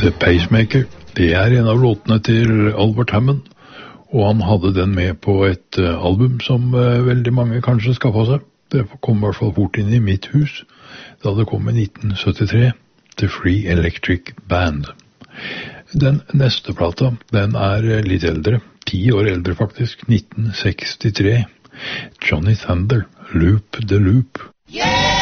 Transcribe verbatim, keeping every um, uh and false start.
Pacemaker. Det er en av låtene til Albert Hammond, og han hadde den med på et uh, album som uh, veldig mange kanskje skaffet seg. Det kom i hvert fall fort inn i mitt hus da det kom i nitten syttitre, The Free Electric Band. Den neste plata, den er litt eldre, ti år eldre faktisk, nitten sekstitre. Johnny Thunder, Loop the Loop. Yeah!